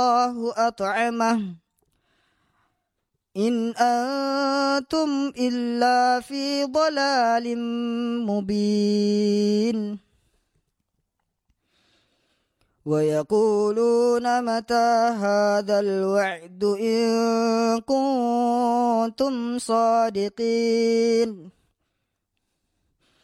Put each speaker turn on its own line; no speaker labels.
الله أطعمه إن أنتم إلا في ضلال مبين ويقولون متى هذا الوعد إن كنتم صادقين